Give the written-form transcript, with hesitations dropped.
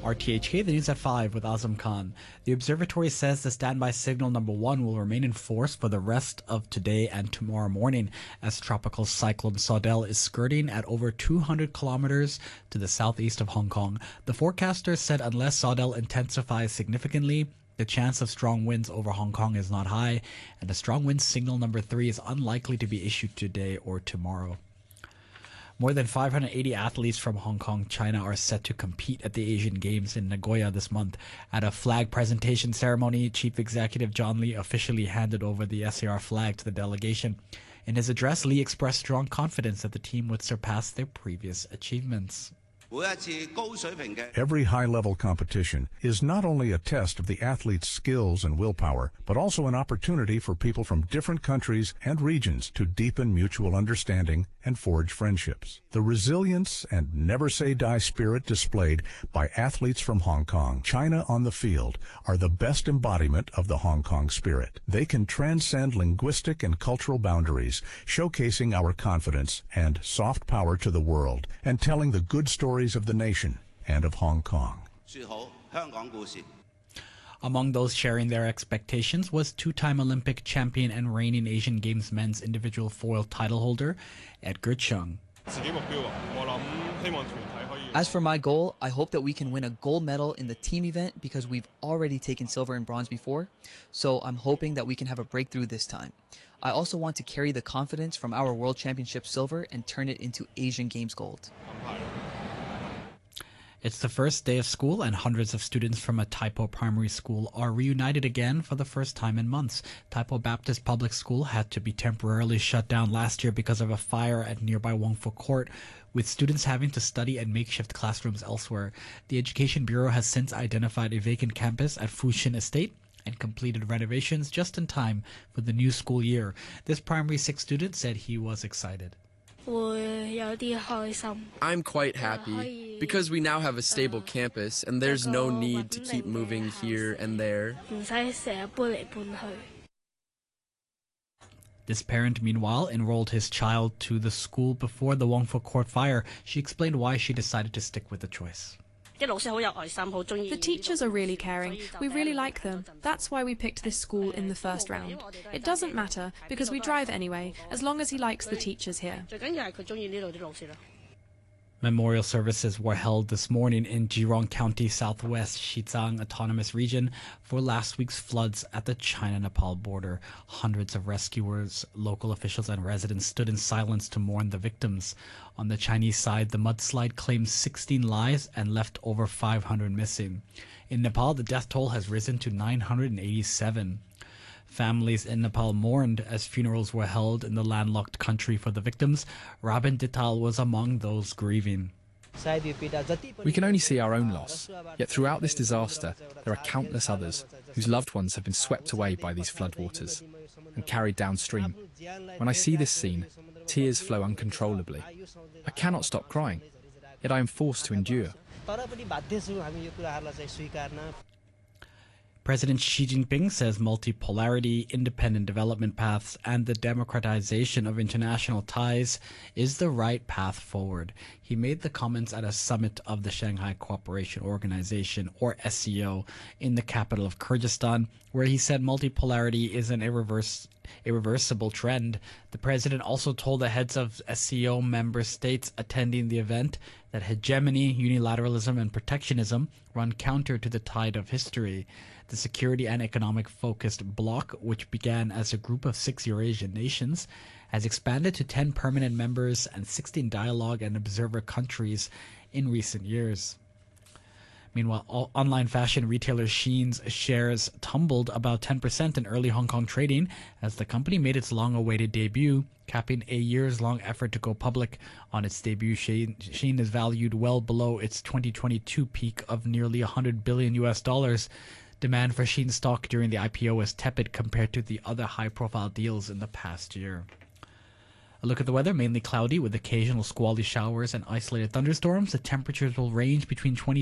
RTHK, the news at 5 with Azam Khan. The observatory says the standby signal number 1 will remain in force for the rest of today and tomorrow morning as tropical cyclone Saudel is skirting at over 200 kilometers to the southeast of Hong Kong. The forecaster said unless Saudel intensifies significantly, the chance of strong winds over Hong Kong is not high, and a strong wind signal number 3 is unlikely to be issued today or tomorrow. More than 580 athletes from Hong Kong, China are set to compete at the Asian Games in Nagoya this month. At a flag presentation ceremony, Chief Executive John Lee officially handed over the SAR flag to the delegation. In his address, Lee expressed strong confidence that the team would surpass their previous achievements. Every high-level competition is not only a test of the athlete's skills and willpower, but also an opportunity for people from different countries and regions to deepen mutual understanding and forge friendships. The resilience and never-say-die spirit displayed by athletes from Hong Kong, China on the field, are the best embodiment of the Hong Kong spirit. They can transcend linguistic and cultural boundaries, showcasing our confidence and soft power to the world, and telling the good stories of the nation and of Hong Kong. Among those sharing their expectations was two-time Olympic champion and reigning Asian Games men's individual foil title holder Edgar Chung. As for my goal, I hope that we can win a gold medal in the team event because we've already taken silver and bronze before, so I'm hoping that we can have a breakthrough this time. I also want to carry the confidence from our World Championship silver and turn it into Asian Games gold. It's the first day of school, and hundreds of students from a Taipo primary school are reunited again for the first time in months. Taipo Baptist Public School had to be temporarily shut down last year because of a fire at nearby Wongfu Court, with students having to study at makeshift classrooms elsewhere. The Education Bureau has since identified a vacant campus at Fushin Estate and completed renovations just in time for the new school year. This primary 6 student said he was excited. I'm quite happy because we now have a stable campus and there's no need to keep moving here and there. This parent, meanwhile, enrolled his child to the school before the Wongfu Court fire. She explained why she decided to stick with the choice. The teachers are really caring. We really like them. That's why we picked this school in the first round. It doesn't matter, because we drive anyway, as long as he likes the teachers here. Memorial services were held this morning in Jirong County, southwest Xizang Autonomous Region for last week's floods at the China-Nepal border. Hundreds of rescuers, local officials, and residents stood in silence to mourn the victims. On the Chinese side, the mudslide claimed 16 lives and left over 500 missing. In Nepal, the death toll has risen to 987. Families in Nepal mourned as funerals were held in the landlocked country for the victims. Rabin Dital was among those grieving. We can only see our own loss, yet throughout this disaster there are countless others whose loved ones have been swept away by these floodwaters and carried downstream. When I see this scene, tears flow uncontrollably. I cannot stop crying, yet I am forced to endure. President Xi Jinping says multipolarity, independent development paths, and the democratization of international ties is the right path forward. He made the comments at a summit of the Shanghai Cooperation Organization, or SCO, in the capital of Kyrgyzstan, where he said multipolarity is an irreversible trend. The president also told the heads of SCO member states attending the event that hegemony, unilateralism, and protectionism run counter to the tide of history. The security and economic focused bloc, which began as a group of 6 Eurasian nations, has expanded to 10 permanent members and 16 dialogue and observer countries in recent years. Meanwhile, online fashion retailer Shein's shares tumbled about 10% in early Hong Kong trading as the company made its long-awaited debut, capping a years-long effort to go public. On its debut, Shein is valued well below its 2022 peak of nearly $100 billion. Demand for Shein stock during the IPO was tepid compared to the other high-profile deals in the past year. A look at the weather, mainly cloudy with occasional squally showers and isolated thunderstorms. The temperatures will range between 20